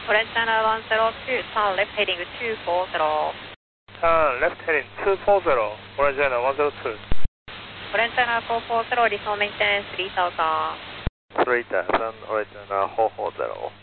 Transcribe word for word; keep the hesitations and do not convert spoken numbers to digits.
Orange Channel one zero two, turn left heading two four zero. Turn left heading two four zero, Orange Channel one zero two. Orange Channel four four zero, resume maintenance three thousand. three thousand, Orange Channel four four zero.